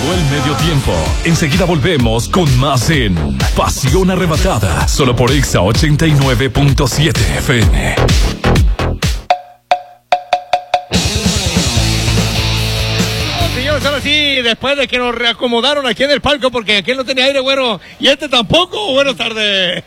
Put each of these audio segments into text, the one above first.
Llegó el medio tiempo. Enseguida volvemos con más en Pasión Arrebatada. Solo por Exa 89.7 FM. Señores, ahora sí, después de que nos reacomodaron aquí en el palco, porque aquí no tenía aire, güero, y este tampoco. Buenas tardes.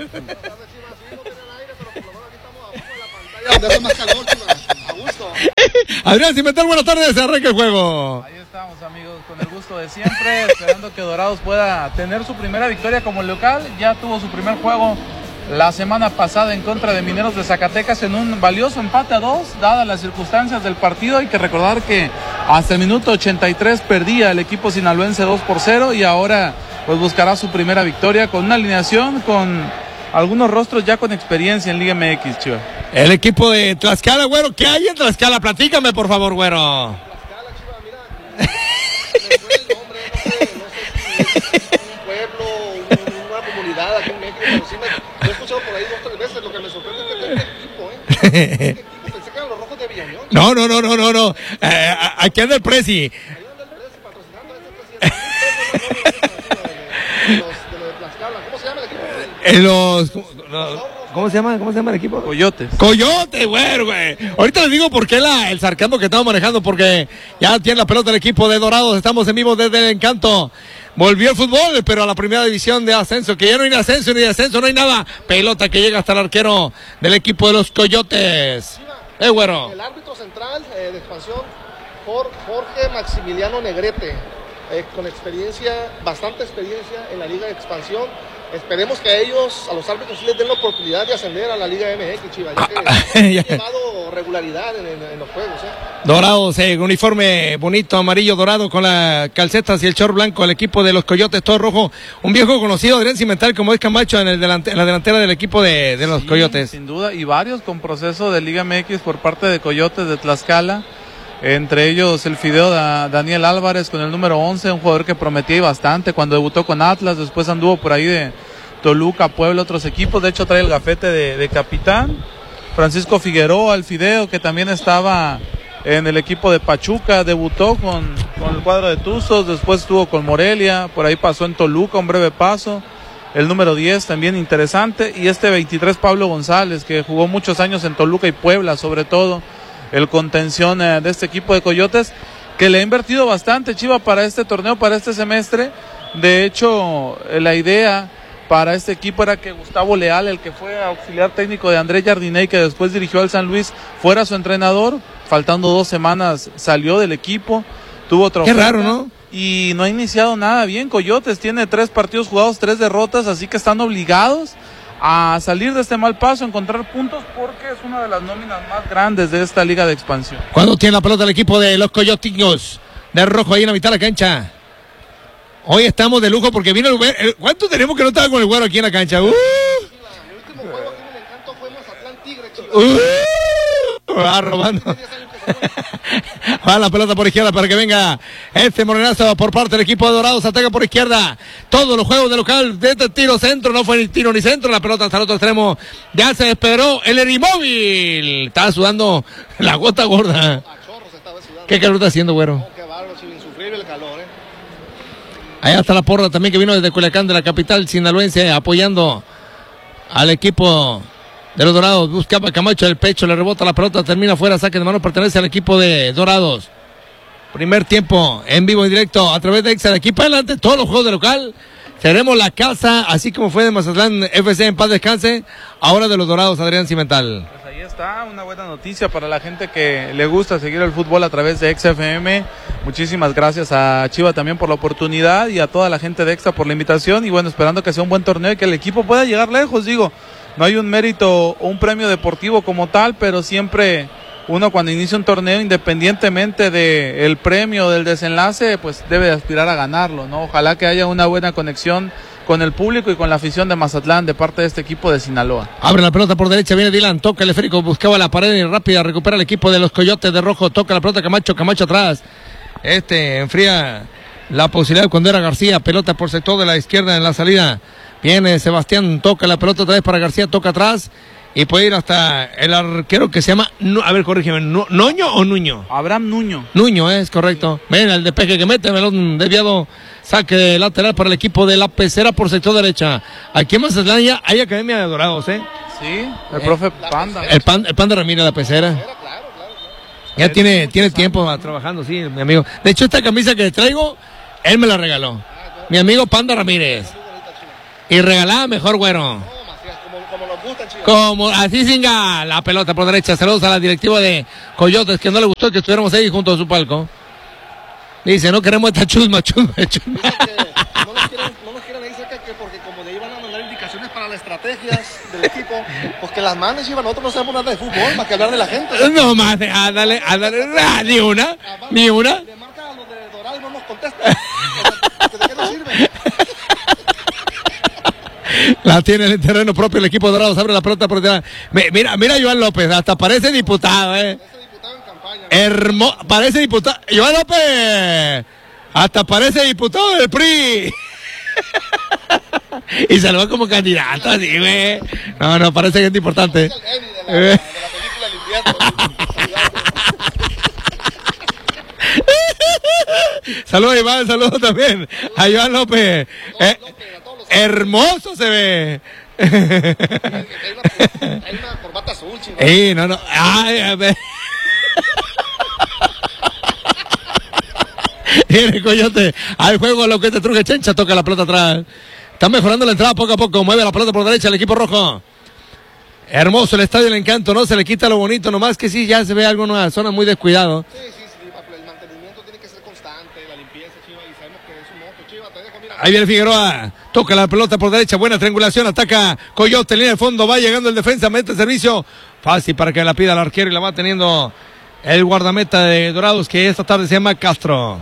Adrián Cimental, buenas tardes, arranca el juego. Ahí estamos, amigos, con el gusto de siempre, esperando que Dorados pueda tener su primera victoria como local. Ya tuvo su primer juego la semana pasada en contra de Mineros de Zacatecas en un valioso empate a 2, dadas las circunstancias del partido. Hay que recordar que hasta el minuto 83 perdía el equipo sinaloense 2-0 y ahora pues buscará su primera victoria con una alineación con algunos rostros ya con experiencia en Liga MX, Chiva. El equipo de Tlaxcala, güero, ¿qué hay en Tlaxcala? Platícame, por favor, güero. Tlaxcala, Chiva, mira, me fue el nombre, no sé si es un pueblo, una comunidad aquí en México, pero sí lo he escuchado por ahí 2 o 3 veces. Lo que me sorprende es que este equipo, pensé que eran los Rojos de Villañón. No. Aquí anda el Prezi. Ahí anda el Prezi patrocinando a este presidente. De lo de Tlaxcala. ¿Cómo se llama el equipo? ¿Cómo se llama el equipo? Coyotes. Coyote, güey. Ahorita les digo por qué el sarcasmo que estamos manejando, porque ya tiene la pelota el equipo de Dorados. Estamos en vivo desde el Encanto. Volvió el fútbol, pero a la primera división de ascenso, que ya no hay ascenso ni descenso, no hay nada. Pelota que llega hasta el arquero del equipo de los Coyotes. Güero. El árbitro central de expansión, Jorge Maximiliano Negrete, con bastante experiencia en la Liga de Expansión. Esperemos que a los árbitros sí les den la oportunidad de ascender a la Liga MX, Chiva, ya que han llevado regularidad en los juegos. Dorados, uniforme bonito, amarillo dorado con las calcetas y el short blanco, el equipo de los Coyotes, todo rojo. Un viejo conocido, Adrián Cimental, como es Camacho en la delantera del equipo de los Coyotes. Sin duda, y varios con proceso de Liga MX por parte de Coyotes de Tlaxcala. Entre ellos el fideo Daniel Álvarez con el número 11, un jugador que prometía bastante cuando debutó con Atlas, después anduvo por ahí de Toluca, Puebla, otros equipos, de hecho trae el gafete de capitán. Francisco Figueroa, el fideo, que también estaba en el equipo de Pachuca, debutó con el cuadro de Tuzos, después estuvo con Morelia, por ahí pasó en Toluca, un breve paso. El número 10 también interesante, y este 23 Pablo González, que jugó muchos años en Toluca y Puebla sobre todo, el contención de este equipo de Coyotes, que le ha invertido bastante, Chiva, para este torneo, para este semestre. De hecho, la idea para este equipo era que Gustavo Leal, el que fue auxiliar técnico de Andrés Jardiné, que después dirigió al San Luis, fuera su entrenador. Faltando 2 semanas salió del equipo, tuvo otra oferta. Qué raro, ¿no? Y no ha iniciado nada bien. Coyotes tiene 3 partidos jugados, 3 derrotas, así que están obligados a salir de este mal paso, encontrar puntos, porque es una de las nóminas más grandes de esta liga de expansión. ¿Cuándo tiene la pelota el equipo de los Coyotinos de rojo ahí en la mitad de la cancha? Hoy estamos de lujo porque vino el ¿cuánto tenemos que no estaba con el güero aquí en la cancha? El último juego aquí en el Encanto fue Mazatlán Tigre, Chiva. Va robando. Va la pelota por izquierda para que venga este morenazo por parte del equipo de Dorados. Ataca por izquierda. Todos los juegos de local de este tiro centro. No fue ni tiro ni centro. La pelota hasta el otro extremo. Ya se despegó el Erimóvil. Estaba sudando la gota gorda. ¿Qué calor está haciendo, güero? Qué bárbaro, insufrible el calor, Allá está la porra también que vino desde Culiacán, de la capital sinaloense, apoyando al equipo de los Dorados. Buscaba Camacho del pecho, le rebota la pelota, termina fuera, saque de mano, pertenece al equipo de Dorados. Primer tiempo, en vivo y directo, a través de Exa, de aquí para adelante, todos los juegos de local. Seremos la casa, así como fue de Mazatlán FC, en paz descanse, ahora de los Dorados, Adrián Cimental. Pues ahí está, una buena noticia para la gente que le gusta seguir el fútbol a través de Exa FM. Muchísimas gracias a Chiva también por la oportunidad y a toda la gente de Exa por la invitación. Y bueno, esperando que sea un buen torneo y que el equipo pueda llegar lejos. Digo, no hay un mérito o un premio deportivo como tal, pero siempre uno cuando inicia un torneo, independientemente del premio o del desenlace, pues debe aspirar a ganarlo, ¿no? Ojalá que haya una buena conexión con el público y con la afición de Mazatlán de parte de este equipo de Sinaloa. Abre la pelota por derecha, viene Dylan, toca el esférico, buscaba la pared y rápida, recupera el equipo de los Coyotes de rojo, toca la pelota Camacho atrás. Enfría la posibilidad cuando era García, pelota por sector de la izquierda en la salida. Viene Sebastián, toca la pelota otra vez para García, toca atrás. y puede ir hasta el arquero que se llama, a ver, corrígeme, ¿Noño o Nuño? Abraham Nuño. Nuño, es correcto. Ven, el despeje que mete, melón desviado, saque lateral para el equipo de la Pecera por sector derecha. Aquí en Mazatlán ya hay Academia de Dorados, Sí, el profe Panda. El Panda Ramírez, la Pecera. Ya tiene tiempo trabajando, sí, mi amigo. De hecho, esta camisa que traigo, él me la regaló. Mi amigo Panda Ramírez. Y regalada mejor, güero. Como nos gustan, chicos. Como así singa la pelota por derecha. Saludos a la directiva de Coyotes, que no le gustó que estuviéramos ahí junto a su palco. Dice, no queremos esta chusma. No nos quieren ahí cerca, que porque como de ahí van a mandar indicaciones para las estrategias del equipo, pues que las manes, Chiva, nosotros no sabemos nada de fútbol, más que hablar de la gente. No más, ándale, ni una. Le marca a los de Dorado y no nos contesta. ¿De qué nos sirve? La tiene en el terreno propio el equipo Dorados, abre la pelota por detrás. Mira Joan López, hasta parece diputado, Ese diputado en campaña. Parece diputado. Joan López, hasta parece diputado del PRI. Y se lo va como candidato, así, güey. No, parece gente importante. Es el Eddie de la película El Invierno. Saludos, Iván, saludos también a Joan López. Hermoso se ve. Hay una corbata azul, chico. No. Ay, a ver. Viene Coyote al juego, lo que te truje Chencha, toca la pelota atrás. Está mejorando la entrada poco a poco, mueve la pelota por derecha el equipo rojo. Hermoso el estadio, el encanto, no se le quita lo bonito, nomás que sí, ya se ve algo en una zona muy descuidado. Sí, el mantenimiento tiene que ser constante, la limpieza, Chiva, y sabemos que es un moto, Chiva, te dejo, mira. Ahí viene Figueroa, toca la pelota por derecha, buena triangulación, ataca Coyote, línea de fondo, va llegando el defensa, mete el servicio, fácil para que la pida el arquero y la va teniendo el guardameta de Dorados, que esta tarde se llama Castro.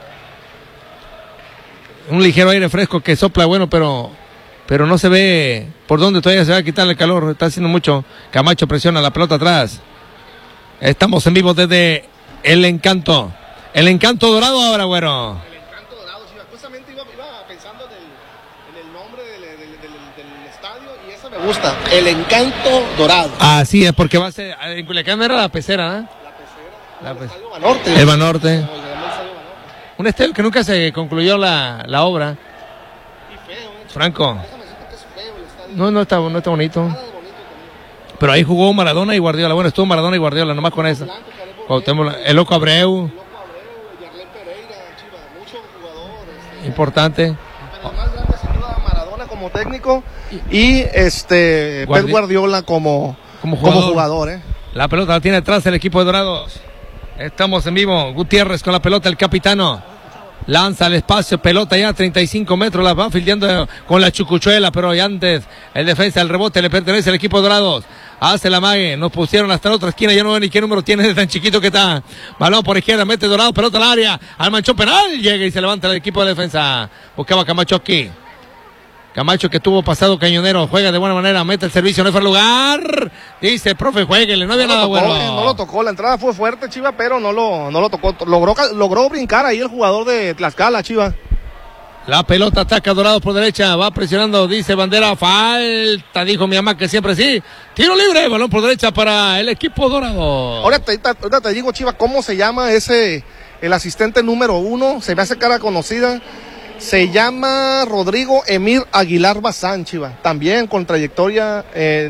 Un ligero aire fresco que sopla bueno, pero no se ve por dónde todavía se va a quitar el calor, está haciendo mucho. Camacho presiona la pelota atrás. Estamos en vivo desde el encanto Dorado ahora, güero. El encanto Dorado, Chiva, justamente iba pensando en el nombre del estadio y eso me gusta, el encanto Dorado. Así es, porque va a ser, en Culiacán era la Pecera, ¿eh? La Pecera, el estadio Banorte. El Banorte. Como le llama el estadio Banorte. Un estadio que nunca se concluyó la obra. Y feo, Franco. Déjame decirte que es feo el estadio. No está bonito. Nada de bonito también. Pero ahí jugó Maradona y Guardiola. Bueno, estuvo Maradona y Guardiola, nomás con eso. Blanco, El Loco Abreu, Loco Abreu, Yarlén Pereira, Chiva, muchos jugadores. importante. Pero el más grande sin duda Maradona como técnico y Pep Guardiola como jugador. La pelota la tiene atrás el equipo de Dorados. Estamos en vivo. Gutiérrez con la pelota, el capitano. Lanza al espacio, pelota ya a 35 metros, la va fildeando con la chucuchuela, pero ya antes el defensa, el rebote le pertenece al equipo de Dorados. Hace la mague, nos pusieron hasta la otra esquina, ya no veo ni qué número tiene, es tan chiquito que está. Balón por izquierda, mete Dorado, pelota al área, al manchón penal, llega y se levanta el equipo de defensa. Buscaba Camacho aquí. Camacho que tuvo pasado cañonero, juega de buena manera, mete el servicio, no fue al lugar. Dice, profe, jueguele, no había nada bueno. No lo tocó, la entrada fue fuerte, Chiva, pero no lo tocó. Logró brincar ahí el jugador de Tlaxcala, Chiva. La pelota ataca Dorado por derecha, va presionando, dice bandera, falta, dijo mi mamá que siempre sí. Tiro libre, balón por derecha para el equipo Dorado. Ahora te digo, Chiva, ¿cómo se llama el asistente número 1? Se me hace cara conocida. Se llama Rodrigo Emir Aguilar Bazán, Chiva. También con trayectoria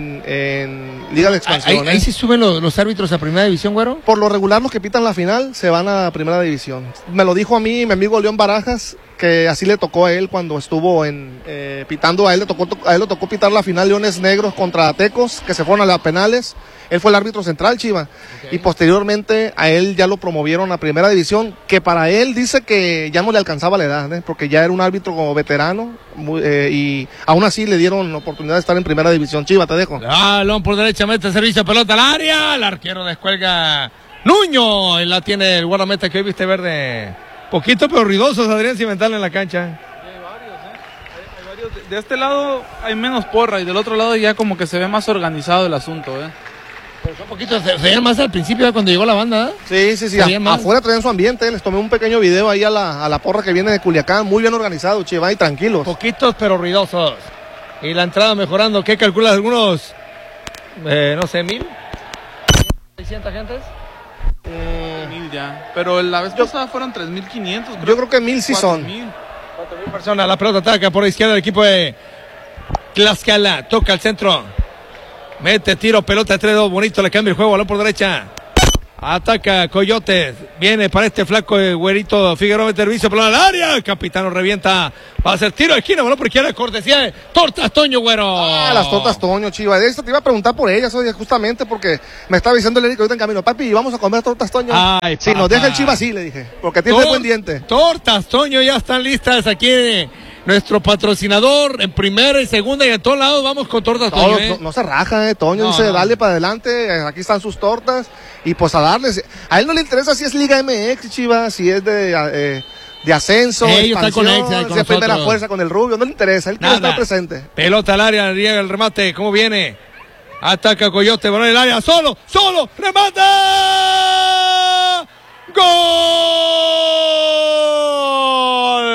en Liga de Expansión. Ahí sí suben los árbitros a Primera División, güero. Por lo regular, los que pitan la final se van a Primera División. Me lo dijo a mí mi amigo León Barajas, que así le tocó a él cuando estuvo pitando. A él le tocó pitar la final Leones Negros contra Tecos, que se fueron a las penales. Él fue el árbitro central, Chiva. Okay. Y posteriormente a él ya lo promovieron a Primera División, que para él dice que ya no le alcanzaba la edad, porque ya era un árbitro como veterano, y aún así le dieron la oportunidad de estar en Primera División. Chiva, te dejo. Balón por derecha, mete servicio, pelota al área, el arquero descuelga Nuño, y la tiene el guardameta que hoy viste verde. Poquito pero ruidosos, Adrián Cimental en la cancha. Hay varios. De este lado hay menos porra y del otro lado ya como que se ve más organizado el asunto, Pero un poquito, se veían más al principio cuando llegó la banda, ¿eh? Sí. Afuera traían su ambiente, les tomé un pequeño video ahí a la porra que viene de Culiacán, muy bien organizado, Chiva, y tranquilos. Poquitos pero ruidosos. Y la entrada mejorando, ¿qué calculas? Algunos no sé, 1,600 gentes. 1,000 ya. Pero la vez pasada fueron 3,500. Yo creo que 1,000 sí son. 4,000 personas. La pelota ataca por la izquierda el equipo de Tlaxcala. Toca al centro. Mete tiro, pelota de 3-2. Bonito, le cambia el juego. Balón por derecha. Ataca Coyotes. Viene para este flaco de güerito Figueroa. Mete servicio, pelota al área. Capitano revienta. Va a hacer tiro de esquina. Balón por izquierda. Cortesía de Tortas Toño, güero. Las tortas Toño, Chiva. De esto te iba a preguntar por ellas, oye, justamente porque me estaba diciendo el Eric ahorita en camino. Papi, vamos a comer tortas Toño. Ay, si nos deja el Chiva, sí, le dije. Porque tiene buen diente. Tortas Toño ya están listas aquí. Nuestro patrocinador en primera y segunda y en todos lados vamos con Tortas Toño. No se raja, Toño dice, dale para adelante, aquí están sus tortas y pues a darles. A él no le interesa si es Liga MX, Chiva, si es de ascenso, expansión, si es primera fuerza con el Rubio, no le interesa, él quiere estar presente. Pelota al área, llega el remate, ¿cómo viene? Ataca Coyote, balón en el área, solo, remata. ¡Gol!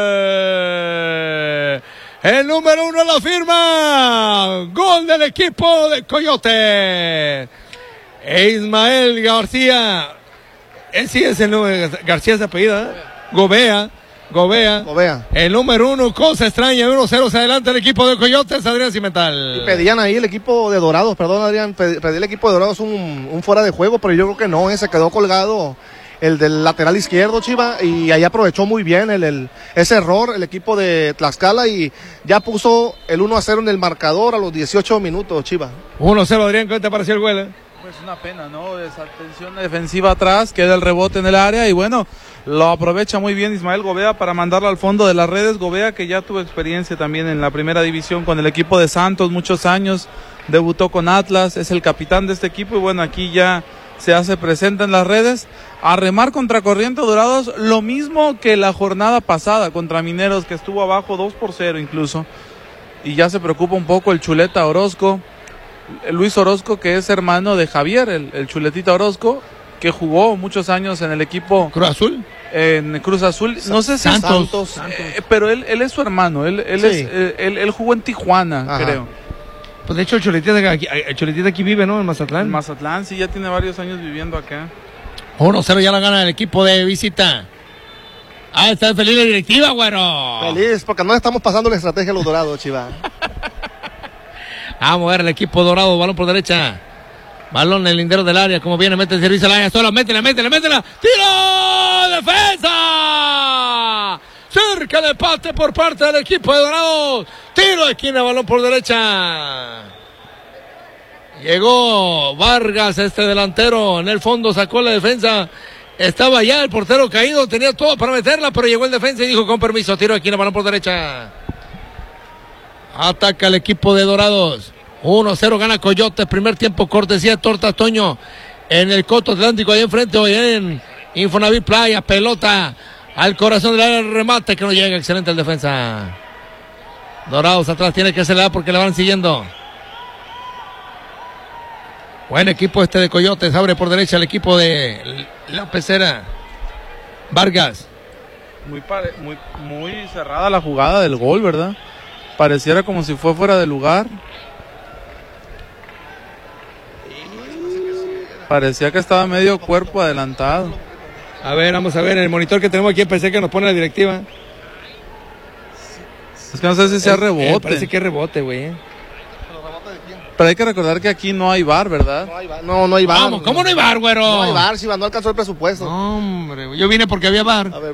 El número 1 la firma. Gol del equipo de Coyote. Ismael García. Sí es el número. García es apellido, ¿eh? Gobea. El número 1, cosa extraña. 1-0 se adelanta el equipo de Coyotes. Adrián Cimental. Y pedían ahí el equipo de Dorados, perdón, Adrián. Pedí el equipo de Dorados un fuera de juego, pero yo creo que no, se quedó colgado el del lateral izquierdo, Chiva, y ahí aprovechó muy bien ese error el equipo de Tlaxcala y ya puso el 1-0 en el marcador a los 18 minutos, Chiva. 1-0, Adrián, ¿qué te pareció el gol? Pues una pena, ¿no? Desatención defensiva atrás, queda el rebote en el área y bueno, lo aprovecha muy bien Ismael Gobea para mandarlo al fondo de las redes. Gobea, que ya tuvo experiencia también en la primera división con el equipo de Santos, muchos años, debutó con Atlas, es el capitán de este equipo y bueno, aquí ya se hace presente en las redes. A remar contra Corriente Dorados, lo mismo que la jornada pasada contra Mineros, que estuvo abajo 2-0 incluso, y ya se preocupa un poco el Chuleta Orozco, Luis Orozco, que es hermano de Javier, el Chuletita Orozco, que jugó muchos años en el equipo Cruz Azul. En Cruz Azul, no sé si Santos. Pero él es su hermano, él jugó en Tijuana. Ajá. Creo. Pues de hecho el Chuletita aquí vive, ¿no? En Mazatlán. En Mazatlán, sí, ya tiene varios años viviendo acá. 1-0 ya la gana el equipo de visita. Está feliz la directiva, güero. Feliz, porque no estamos pasando la estrategia a los Dorados, Chiva. Vamos a ver el equipo dorado, balón por derecha. Balón en el lindero del área, como viene, mete el servicio al área, solo, métela. ¡Tiro! ¡Defensa! Cerca de empate por parte del equipo de Dorados. Tiro de esquina, balón por derecha. Llegó Vargas, este delantero, en el fondo sacó la defensa. Estaba ya el portero caído, tenía todo para meterla, pero llegó el defensa y dijo con permiso, tiro de esquina, balón por derecha. Ataca el equipo de Dorados. 1-0 gana Coyotes. Primer tiempo, cortesía de Tortas Toño. En el Coto Atlántico, ahí enfrente, hoy en Infonavit Playa. Pelota al corazón del área, remate que no llega. Excelente el defensa. Dorados atrás tiene que acelerar porque le van siguiendo. Buen equipo este de Coyotes. Abre por derecha el equipo de La Pecera. Vargas. Muy cerrada la jugada del gol, ¿verdad? Pareciera como si fue fuera de lugar. Parecía que estaba medio cuerpo adelantado. A ver, vamos a ver el monitor que tenemos aquí. Pensé que nos pone la directiva. Es que no sé si sea rebote. Parece que es rebote, güey. Pero hay que recordar que aquí no hay VAR, ¿verdad? No hay VAR. Vamos, ¿cómo no hay VAR, güero? No hay VAR, si no alcanzó el presupuesto. Hombre, yo vine porque había VAR. A ver.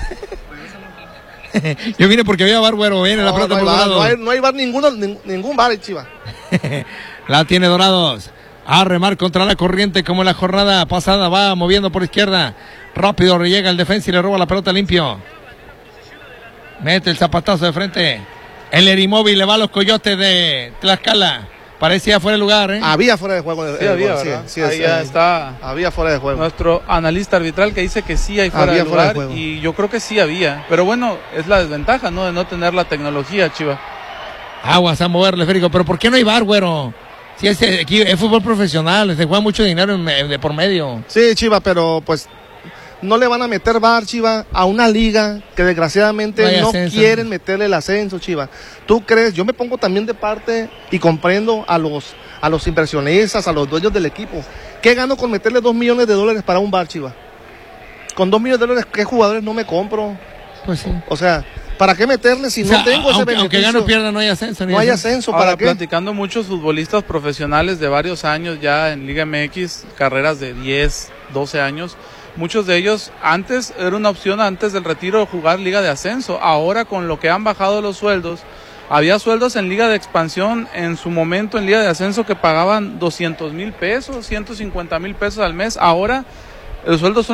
Yo vine porque había VAR, güero. Viene la pelota por Dorados. No hay VAR, ningún VAR, Chiva. La tiene Dorados. A remar contra la corriente como en la jornada pasada. Va moviendo por izquierda. Rápido llega el defensa y le roba la pelota limpio. Mete el zapatazo de frente. El Erimóvil le va a los Coyotes de Tlaxcala. Parecía fuera de lugar, ¿eh? Había fuera de juego. Sí, había, ¿verdad? Sí, ahí ya está. Había fuera de juego. Nuestro analista arbitral que dice que sí hay fuera de lugar. Y yo creo que sí había. Pero bueno, es la desventaja, ¿no? De no tener la tecnología, Chiva. Aguas a moverle, Férico. Pero ¿por qué no hay VAR, güero? Si aquí es fútbol profesional, se juega mucho dinero de por medio. Sí, Chiva, pero pues no le van a meter VAR, Chiva, a una liga que desgraciadamente no quieren meterle el ascenso, Chiva. ¿Tú crees? Yo me pongo también de parte y comprendo a los inversionistas, a los dueños del equipo. ¿Qué gano con meterle $2 millones para un VAR, Chiva? Con $2 millones, ¿qué jugadores no me compro? Pues sí. O sea, ¿para qué meterle si no tengo ese beneficio? Aunque gane o pierda, no hay ascenso. No hay ascenso, ¿para qué? Platicando muchos futbolistas profesionales de varios años ya en Liga MX, carreras de 10, 12 años, muchos de ellos antes era una opción antes del retiro jugar Liga de Ascenso. Ahora con lo que han bajado los sueldos, había sueldos en Liga de Expansión en su momento en Liga de Ascenso que pagaban 200,000 pesos, 150,000 pesos al mes. Ahora los sueldos son